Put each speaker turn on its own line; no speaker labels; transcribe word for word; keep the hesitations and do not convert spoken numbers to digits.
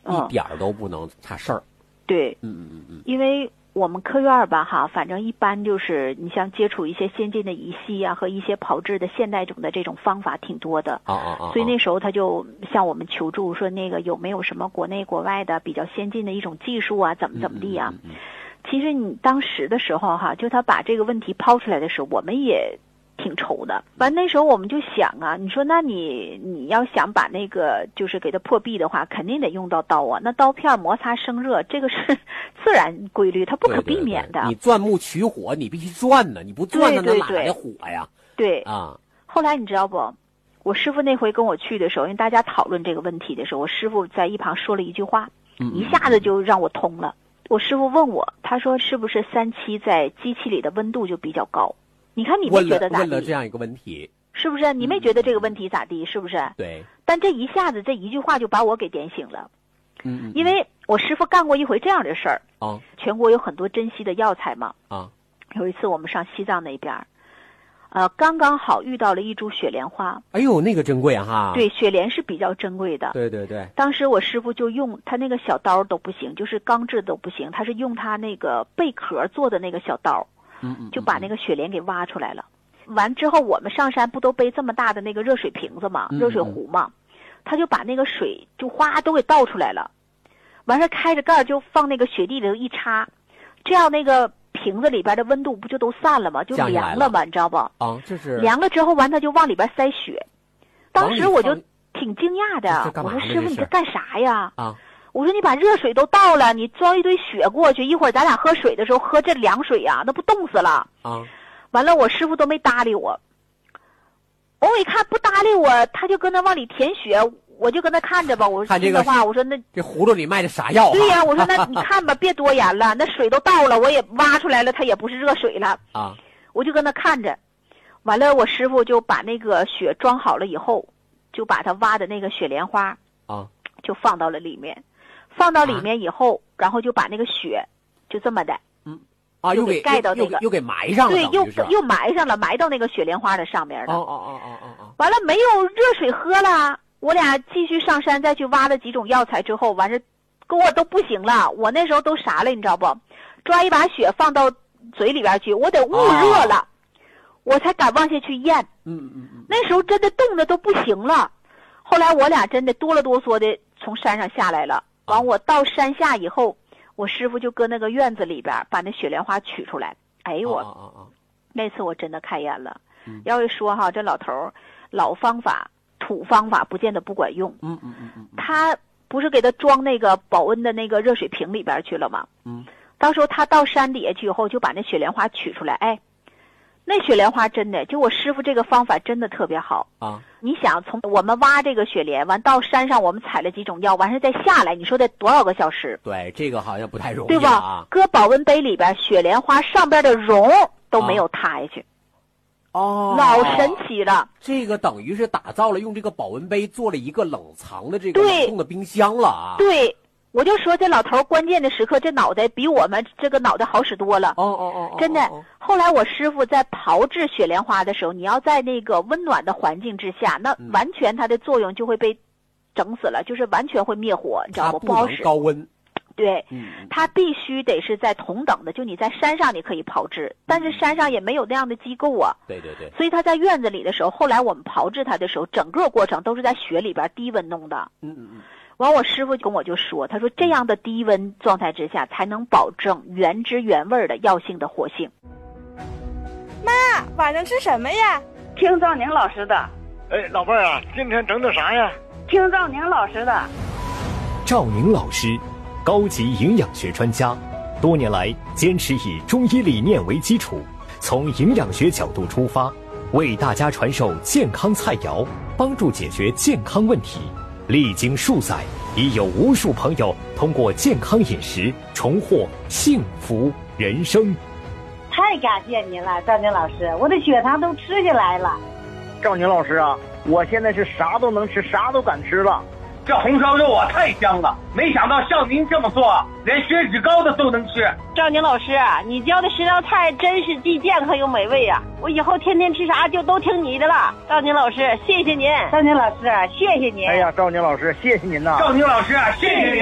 一点儿都不能差事儿。
对，
嗯嗯嗯，
因为我们科院吧哈，反正一般就是你像接触一些先进的仪器啊和一些炮制的现代种的这种方法挺多的。
啊啊啊！
所以那时候他就向我们求助说，那个有没有什么国内国外的比较先进的一种技术啊，怎么怎么地啊？
嗯嗯嗯嗯、
其实你当时的时候哈，就他把这个问题抛出来的时候，我们也挺愁的。完那时候我们就想啊，你说那你你要想把那个就是给它破壁的话，肯定得用到刀啊。那刀片摩擦生热，这个是自然规律，它不可避免的。
对对对，你钻木取火，你必须钻呢，你不钻呢，那哪来的火呀？
对
啊。
后来你知道不？我师傅那回跟我去的时候，因为大家讨论这个问题的时候，我师傅在一旁说了一句话，
嗯、
一下子就让我通了。我师傅问我，他说是不是三七在机器里的温度就比较高？你看你没觉得咋地？
问了这样一个问题，
是不是？你没觉得这个问题咋地？是不是？
对。
但这一下子这一句话就把我给点醒了。
嗯, 嗯, 嗯，
因为我师傅干过一回这样的事儿
啊。
全国有很多珍稀的药材嘛。
啊。
有一次我们上西藏那边，呃，刚刚好遇到了一株雪莲花。
哎呦，那个珍贵哈。
对，雪莲是比较珍贵的。
对对对。
当时我师傅就用他那个小刀都不行，就是钢制都不行，他是用他那个贝壳做的那个小刀。
嗯嗯。
就把那个雪莲给挖出来了。完之后，我们上山不都背这么大的那个热水瓶子嘛，热水壶嘛，他就把那个水就哗都给倒出来了。完事开着盖就放那个雪地里头一插，这样那个瓶子里边的温度不就都散了吗？就凉了嘛，你知道不？
啊，这是
凉了之后，完他就往里边塞雪。当时我就挺惊讶的，我说师傅你这干啥呀？
啊，
我说你把热水都倒了，你装一堆雪过去，一会儿咱俩喝水的时候喝这凉水呀，那不冻死了
啊！
完了，我师傅都没搭理我。我一看不搭理我，他就搁那往里填雪，我就跟他看着吧。我
看这个
话，我说那
这葫芦里卖的啥药、啊？
对呀、啊，我说那你看吧，别多言了，那水都倒了，我也挖出来了，它也不是热水了
啊。
我就跟他看着，完了，我师傅就把那个雪装好了以后，就把他挖的那个雪莲花
啊，
就放到了里面，放到里面以后，啊、然后就把那个雪就这么的。
啊，
又
给
盖到那个，
又给埋上了，
对，又又埋上了，埋到那个雪莲花的上面了。
哦哦哦哦哦哦。
完了，没有热水喝了，我俩继续上山，再去挖了几种药材之后，完事给我都不行了。我那时候都啥了，你知道不？抓一把雪放到嘴里边去，我得捂热了，哦、我才敢往下去咽。
嗯嗯嗯。
那时候真的冻得都不行了。后来我俩真的哆了哆嗦的从山上下来了。完，我到山下以后。我师傅就搁那个院子里边把那雪莲花取出来，哎我，
哦哦哦、
那次我真的开眼了。
嗯、
要一说哈，这老头儿老方法、土方法不见得不管用。
嗯嗯嗯嗯。
他不是给他装那个保温的那个热水瓶里边去了吗？
嗯。
到时候他到山底下去以后，就把那雪莲花取出来，哎，那雪莲花真的，就我师傅这个方法真的特别好
啊。
你想从我们挖这个雪莲，完到山上我们采了几种药，完事再下来，你说得多少个小时？
对，这个好像不太容易、啊，
对吧？搁保温杯里边，雪莲花上边的绒都没有塌下去。
啊、哦，
老神奇了。
这个等于是打造了用这个保温杯做了一个冷藏的这个冷冻的冰箱了啊。
对。我就说这老头关键的时刻，这脑袋比我们这个脑袋好使多了。
哦哦哦，
真的。后来我师傅在炮制雪莲花的时候，你要在那个温暖的环境之下，那完全它的作用就会被整死了，就是完全会灭火，你知道吗？不好使。
高温。
对，
嗯，
它必须得是在同等的，就你在山上你可以炮制，但是山上也没有那样的机构啊。
对对对。
所以他在院子里的时候，后来我们炮制它的时候，整个过程都是在雪里边低温弄的。
嗯嗯嗯。
完，我师傅跟我就说，他说这样的低温状态之下，才能保证原汁原味的药性的活性。
妈，晚上吃什么呀？
听赵宁老师的。
哎，老伴儿啊，今天整的啥呀？
听赵宁老师的。
赵宁老师，高级营养学专家，多年来坚持以中医理念为基础，从营养学角度出发，为大家传授健康菜肴，帮助解决健康问题。历经数载，已有无数朋友通过健康饮食重获幸福人生。
太感谢您了，赵宁老师，我的血糖都吃下来了。
赵宁老师啊，我现在是啥都能吃，啥都敢吃了。
这红烧肉啊太香了，没想到像您这么做，连血脂高的都能吃。
赵宁老师，你教的十道菜真是既健康又美味啊！我以后天天吃啥就都听你的了。赵宁老师，谢谢您。赵宁老师，谢谢您。
哎呀，赵宁老师，谢谢您呐。
赵宁老师，谢谢您。